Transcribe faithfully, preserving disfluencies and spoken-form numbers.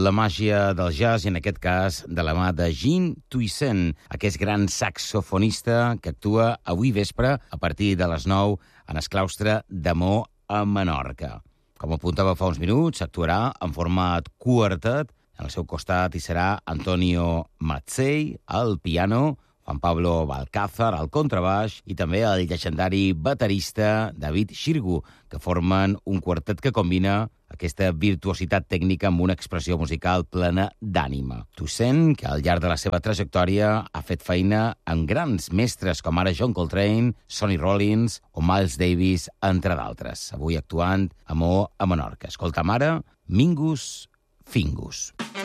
la màgia del jazz, i en aquest cas de la mà de Jean Toussaint, aquest gran saxofonista que actua avui vespre a partir de les nou en el claustre d'Amor a Menorca. Com apuntava fa uns minuts, actuarà en format quartet. En el seu costat hi serà Antonio Mazzei al piano, Juan Pablo Balcázar al contrabaix i també el llegendari baterista David Xirgu, que formen un quartet que combina aquesta virtuositat tècnica amb una expressió musical plena d'ànima. Toussaint, que al llarg de la seva trajectòria ha fet feina amb grans mestres com ara John Coltrane, Sonny Rollins o Miles Davis, entre d'altres. Avui actuant Amor a Menorca. Escolta'm ara Mingus Fingus.